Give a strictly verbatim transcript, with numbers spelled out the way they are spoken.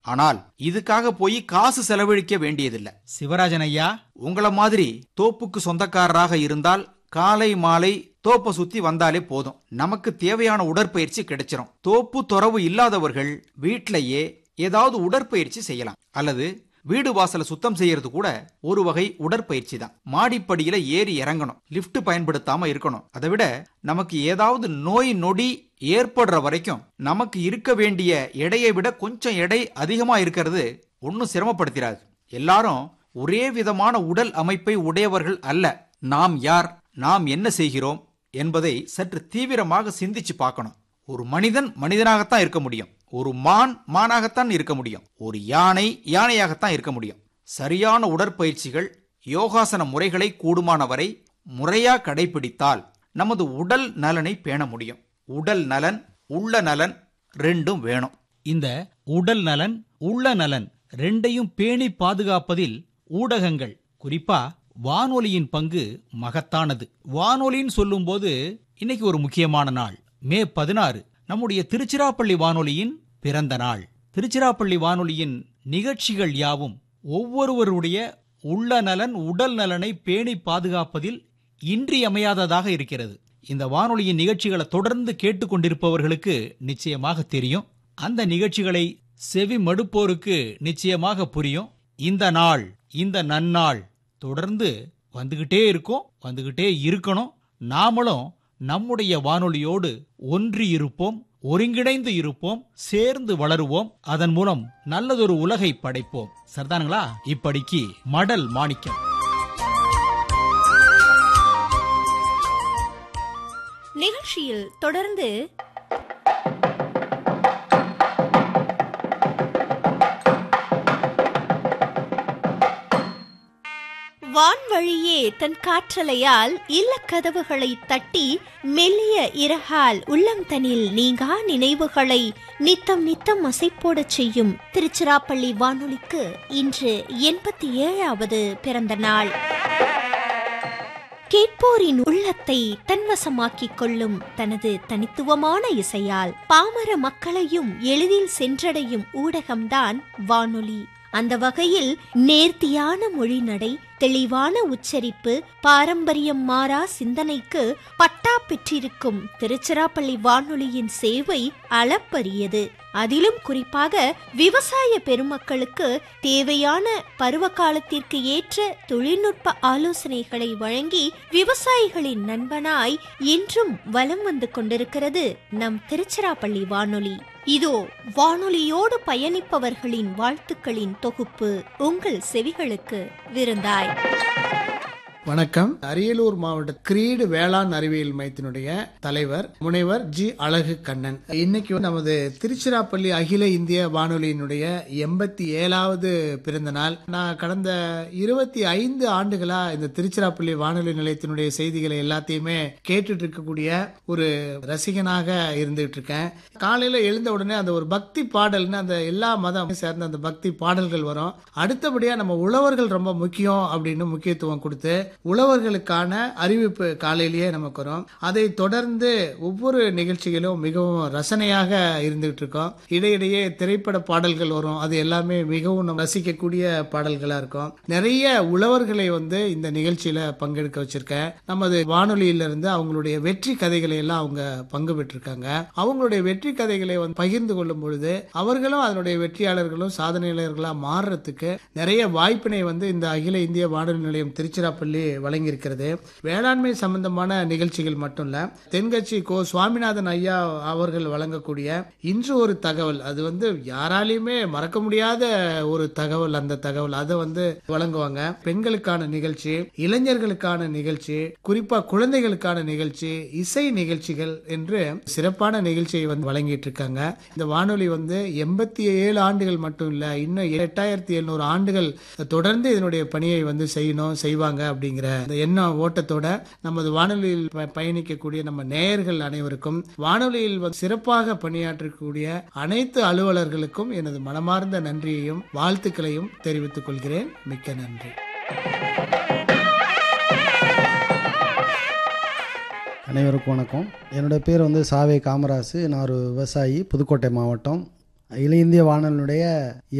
ஆனால் இதுக்காக போய் காசு செலவழிக்க வேண்டியதில்லை. சிவராஜன் ஐயா, உங்கள மாதிரி தோப்புக்கு சொந்தக்காரராக இருந்தால் காலை மாலை தோப்பை சுத்தி வந்தாலே போதும், நமக்கு தேவையான உடற்பயிற்சி கிடைச்சிரும். தோப்பு துறவு இல்லாதவர்கள் வீட்டிலேயே ஏதாவது உடற்பயிற்சி செய்யலாம். அல்லது வீடு வாசலை சுத்தம் செய்யறது கூட ஒரு வகை உடற்பயிற்சி தான். மாடிப்படியில ஏறி இறங்கணும், லிப்ட் பயன்படுத்தாம இருக்கணும். அதை விட நமக்கு ஏதாவது நோய் நொடி ஏற்படுற வரைக்கும் நமக்கு இருக்க வேண்டிய எடையை விட கொஞ்சம் எடை அதிகமா இருக்கிறது ஒன்னும் சிரமப்படுத்திடாது. எல்லாரும் ஒரே விதமான உடல் அமைப்பை உடையவர்கள் அல்ல. நாம் யார், நாம் என்ன செய்கிறோம் என்பதை சற்று தீவிரமாக சிந்திச்சு பார்க்கணும். ஒரு மனிதன் மனிதனாகத்தான் இருக்க முடியும், ஒரு மான் மானாகத்தான் இருக்க முடியும், ஒரு யானை யானையாகத்தான் இருக்க முடியும். சரியான உடற்பயிற்சிகள், யோகாசன முறைகளை கூடுமானவரை முறையா கடைபிடித்தால் நமது உடல் நலனை பேண முடியும். உடல் நலன் உள்ள நலன் ரெண்டும் வேணும். இந்த உடல் நலன் உள்ள நலன் ரெண்டையும் பேணி பாதுகாப்பதில் ஊடகங்கள், குறிப்பா வானொலியின் பங்கு மகத்தானது. வானொலின்னு சொல்லும் போது இன்னைக்கு ஒரு முக்கியமான நாள், மே பதினாறு, நம்முடைய திருச்சிராப்பள்ளி வானொலியின் பிறந்த நாள். திருச்சிராப்பள்ளி வானொலியின் நிகழ்ச்சிகள் யாவும் ஒவ்வொருவருடைய உள்ள நலன் உடல் நலனை பேணி பாதுகாப்பதில் இன்றியமையாததாக இருக்கிறது. இந்த வானொலியின் நிகழ்ச்சிகளை தொடர்ந்து கேட்டுக்கொண்டிருப்பவர்களுக்கு நிச்சயமாக தெரியும். அந்த நிகழ்ச்சிகளை செவி மடுப்போருக்கு நிச்சயமாக புரியும். இந்த நாள், இந்த நன்னாள் தொடர்ந்து வந்துகிட்டே இருக்கும், வந்துகிட்டே இருக்கணும். நாமளும் நம்முடைய வானொலியோடு ஒன்றி இருப்போம், ஒருங்கிணைந்து இருப்போம், சேர்ந்து வளருவோம். அதன் மூலம் நல்லதொரு உலகை படைப்போம். சரிதானுங்களா? இப்படிக்கு மடல் மாணிக்கம். நிகழ்ச்சியில் தொடர்ந்து வான்வழியே தன் காற்றலையால் இல்லக்கதவுகளை தட்டி மெல்லிய இரகால் உள்ளந்தனில் நீங்கா நினைவுகளை நித்தம் நித்தம் அசைப்போடச் செய்யும் திருச்சிராப்பள்ளி வானொலிக்கு இன்று எண்பத்தி ஏழாவது பிறந்த நாள். கேட்போரின் உள்ளத்தை தன்வசமாக்கிக் கொள்ளும் தனது தனித்துவமான இசையால் பாமர மக்களையும் எளிதில் சென்றடையும் ஊடகம்தான் வானொலி. அந்த வகையில் நேர்த்தியான மொழிநடை, தெளிவான உச்சரிப்பு, பாரம்பரியம் மாறா சிந்தனைக்கு பட்டா பெற்றிருக்கும் திருச்சிராப்பள்ளி வானொலியின் சேவை அளப்பரியது. அதிலும் குறிப்பாக விவசாய பெருமக்களுக்கு தேவையான பருவ காலத்திற்கு ஏற்ற தொழில்நுட்ப ஆலோசனைகளை வழங்கி விவசாயிகளின் நண்பனாய் இன்றும் வலம் வந்து கொண்டிருக்கிறது நம் திருச்சிராப்பள்ளி வானொலி. இதோ வானொலியோடு பயணிப்பவர்களின் வாழ்த்துக்களின் தொகுப்பு உங்கள் செவிகளுக்கு விருந்தாய். வணக்கம். அரியலூர் மாவட்ட கிரீடு வேளாண் அறிவியல் மையத்தினுடைய தலைவர் முனைவர் ஜி அழகு கண்ணன். இன்னைக்கு நமது திருச்சிராப்பள்ளி அகில இந்திய வானொலியினுடைய எண்பத்தி ஏழாவது பிறந்த நாள். நான் கடந்த இருபத்தி ஐந்து ஆண்டுகளா இந்த திருச்சிராப்பள்ளி வானொலி நிலையத்தினுடைய செய்திகளை எல்லாத்தையுமே கேட்டுட்டு இருக்கக்கூடிய ஒரு ரசிகனாக இருந்துட்டு இருக்கேன். காலையில எழுந்த உடனே அந்த ஒரு பக்தி பாடல்னு அந்த எல்லா மதம் சேர்ந்த அந்த பக்தி பாடல்கள் வரும். அடுத்தபடியா நம்ம உழவர்கள் ரொம்ப முக்கியம் அப்படின்னு முக்கியத்துவம் கொடுத்து உழவர்களுக்கான அறிவிப்பு காலையிலேயே நமக்கு வரும். அதை தொடர்ந்து ஒவ்வொரு நிகழ்ச்சிகளும் மிகவும் ரசனையாக இருந்துகிட்டு இருக்கோம். இடையிடையே திரைப்பட பாடல்கள் வரும். அது எல்லாமே மிகவும் ரசிக்கக்கூடிய பாடல்களா இருக்கும். நிறைய உழவர்களை வந்து இந்த நிகழ்ச்சியில பங்கெடுக்க வச்சிருக்கேன். நமது வானொலியிலிருந்து அவங்களுடைய வெற்றி கதைகளை எல்லாம் அவங்க பங்கு பெற்றிருக்காங்க. அவங்களுடைய வெற்றி கதைகளை வந்து பகிர்ந்து கொள்ளும் பொழுது அவர்களும் அதனுடைய வெற்றியாளர்களும் சாதனையாளர்களா மாறுறதுக்கு நிறைய வாய்ப்பினை வந்து இந்த அகில இந்திய வானொலி நிலையம் திருச்சிராப்பள்ளி வழங்கி இருக்கிறது. வேளாண்மை சம்பந்தமான நிகழ்ச்சிகள் மட்டும் இல்ல, தென்கட்சி கோ சுவாமிநாதன் ஐயா அவர்கள் வழங்கக்கூடிய இன்று ஒரு தகவல், அது வந்து யாராலையுமே மறக்க முடியாத ஒரு தகவல். அந்த தகவல் அதை வந்து வழங்குவாங்க. பெண்களுக்கான நிகழ்ச்சி, இளைஞர்களுக்கான நிகழ்ச்சி, குறிப்பா குழந்தைகளுக்கான நிகழ்ச்சி, இசை நிகழ்ச்சிகள் என்று சிறப்பான நிகழ்ச்சியை வந்து வழங்கிட்டு இருக்காங்க. இந்த வானொலி வந்து எண்பத்தி ஏழு ஆண்டுகள் மட்டும் இல்ல, இன்னும் எட்டாயிரத்தி எழுநூறு ஆண்டுகள் தொடர்ந்து இதனுடைய பணியை வந்து செய்யணும் செய்வாங்க அப்படிங்கிற எண்ண ஓட்டத்தோட நமது வானொலியில் பயணிக்கக்கூடிய நம்ம நேயர்கள் அனைவருக்கும், வானொலியில் சிறப்பாக பணியாற்றக்கூடிய அனைத்து அலுவலர்களுக்கும் எனது மனமார்ந்த நன்றியையும் வாழ்த்துக்களையும் தெரிவித்துக் கொள்கிறேன். மிக்க நன்றி. அனைவருக்கும் வணக்கம். என்னோட பேர் வந்து சாவே காமராசு. நான் ஒரு விவசாயி, புதுக்கோட்டை மாவட்டம் அகில இந்திய வானொலியுடைய